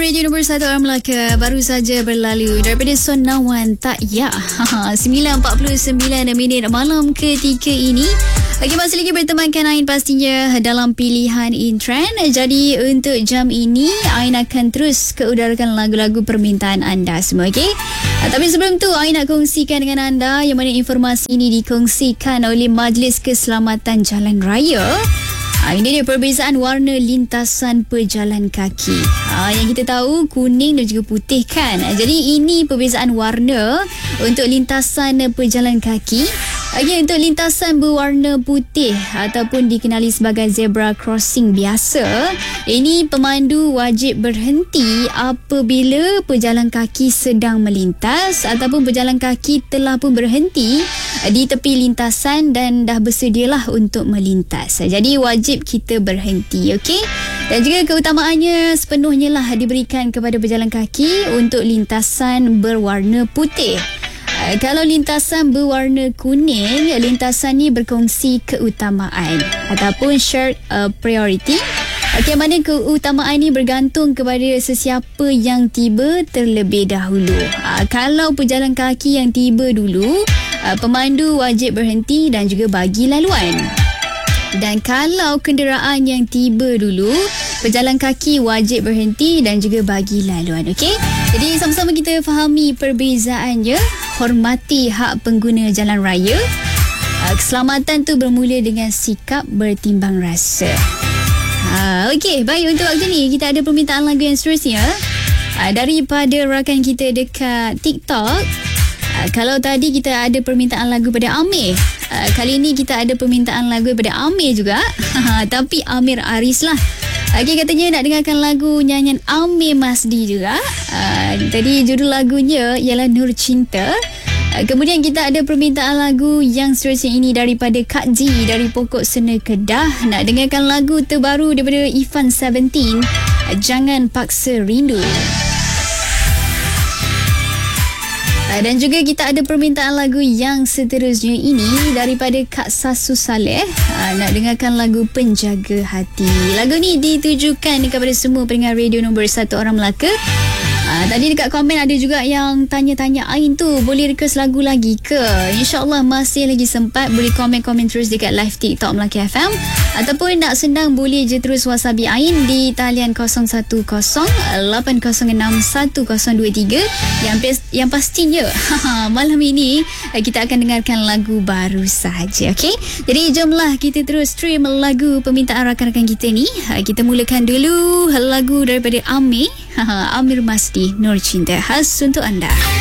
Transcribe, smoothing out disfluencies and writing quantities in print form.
Radio nombor 1 orang Melaka baru saja berlalu daripada Sonawan Tak Ya 9.49 minit malam ketika ini. Lagi masih lagi bertemankan Ain pastinya dalam pilihan in trend. Jadi untuk jam ini Ain akan terus keudarakan lagu-lagu permintaan anda semua, okey? Tapi sebelum tu Ain nak kongsikan dengan anda yang mana informasi ini dikongsikan oleh Majlis Keselamatan Jalan Raya. Ini dia perbezaan warna lintasan pejalan kaki. Yang kita tahu kuning dan juga putih kan. Jadi ini perbezaan warna untuk lintasan pejalan kaki. Untuk lintasan berwarna putih ataupun dikenali sebagai zebra crossing biasa, ini pemandu wajib berhenti apabila pejalan kaki sedang melintas ataupun pejalan kaki telah pun berhenti di tepi lintasan dan dah bersedialah untuk melintas. Jadi wajib kita berhenti, okey? Dan juga keutamaannya sepenuhnya lah diberikan kepada pejalan kaki untuk lintasan berwarna putih. Kalau lintasan berwarna kuning, lintasan ni berkongsi keutamaan ataupun shared priority. Mana keutamaan ni bergantung kepada sesiapa yang tiba terlebih dahulu. Kalau pejalan kaki yang tiba dulu, pemandu wajib berhenti dan juga bagi laluan. Dan kalau kenderaan yang tiba dulu, pejalan kaki wajib berhenti dan juga bagi laluan, okey? Jadi sama-sama kita fahami perbezaannya. Hormati hak pengguna jalan raya. Keselamatan tu bermula dengan sikap bertimbang rasa. Okey, baik, untuk waktu ni kita ada permintaan lagu yang seterusnya daripada rakan kita dekat TikTok. Kalau tadi kita ada permintaan lagu pada Amir, kali ni kita ada permintaan lagu daripada Amir juga. Tapi Amir Aris lah. Katanya nak dengarkan lagu nyanyian Amir Masdi juga. Tadi judul lagunya ialah Nur Cinta. Kemudian kita ada permintaan lagu yang seterusnya ini daripada Kak G dari Pokok Sena Kedah. Nak dengarkan lagu terbaru daripada Ifan 17, Jangan Paksa Rindu. Dan juga kita ada permintaan lagu yang seterusnya ini daripada Kak Sasu Saleh. Nak dengarkan lagu Penjaga Hati. Lagu ni ditujukan kepada semua pendengar radio nombor 1 orang Melaka. Tadi dekat komen ada juga yang tanya-tanya Ain tu boleh request lagu lagi ke? InsyaAllah masih lagi sempat. Boleh komen-komen terus dekat live TikTok Melaka FM. Ataupun nak senang boleh je terus whatsappi Ain di talian 010-806-1023. Yang pastinya malam ini kita akan dengarkan lagu baru sahaja, okey? Jadi jomlah kita terus stream lagu permintaan rakan-rakan kita ni. Kita mulakan dulu lagu daripada Amir Masdi, Nur Cinta, khas untuk anda.